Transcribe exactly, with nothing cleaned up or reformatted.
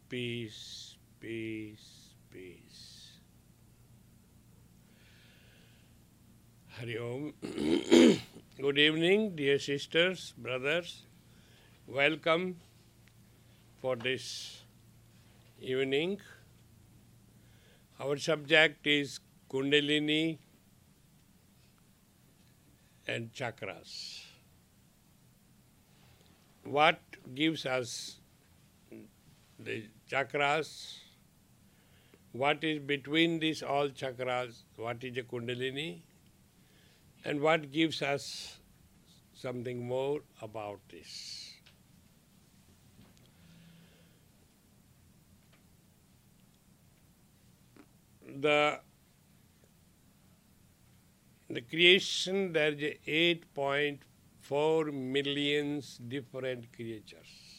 peace, peace, peace. Hari Om. Good evening, dear sisters, brothers. Welcome for this evening. Our subject is Kundalini and chakras. What gives us the chakras? What is between these all chakras? What is the Kundalini? And what gives us something more about this? The, the creation, there is eight point four million different creatures.